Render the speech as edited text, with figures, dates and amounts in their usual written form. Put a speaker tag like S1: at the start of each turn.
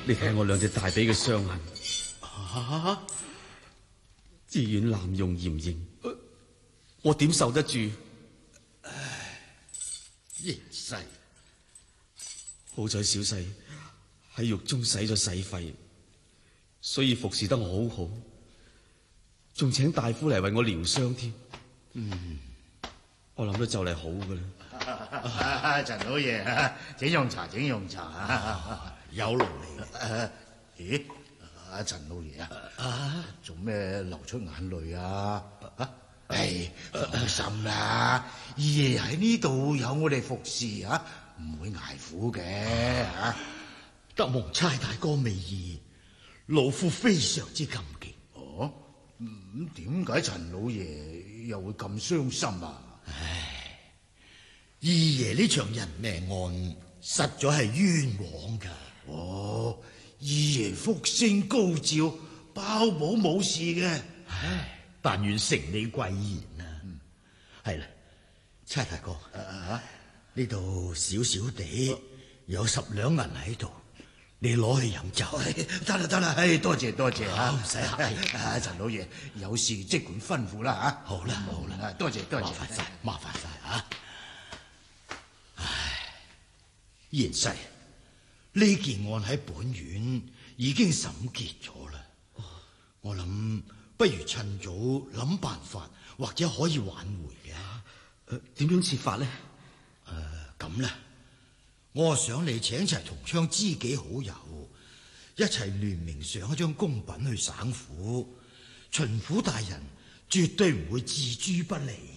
S1: 你睇我兩隻大髀嘅傷痕，自願濫用嚴刑，我點受得住？
S2: 賢婿，
S1: 好彩小婿喺獄中使咗洗費，所以服侍得我好好，仲請大夫嚟為我療傷添。我諗都就嚟好噶啦。
S3: 陳老爺，請用茶，請用茶。
S2: 有勞你。
S3: 咦，阿陳老爺啊，做咩流出眼淚啊？放心啦，二爺喺呢度有我哋服侍啊，唔會捱苦嘅吓。
S2: 得蒙差大哥美意，老夫非常之感激。
S3: 哦，咁點解陳老爺又會咁傷心啊？
S2: 二爺呢場人命案實在係冤枉噶。
S3: 哦，二爺福星高照，包保冇事嘅。
S2: 但願承你貴言啊！係啦，差大哥，呢度少少地有10兩銀喺度，你攞去飲酒。
S3: 得啦得啦，多謝多謝吓，
S2: 唔使客氣。
S3: 陳老爺有事即管吩咐啦吓。
S2: 好啦好啦，
S3: 多謝多謝，
S2: 麻煩晒吓。賢婿，呢件案喺本院已經審結咗啦。我諗不如趁早諗辦法，或者可以挽回嘅。
S1: 點樣設法呢？
S2: 咁啦，我想你請齊同窗知己好友，一齊聯名上一張公品去省府，巡撫大人絕對唔會置諸不理。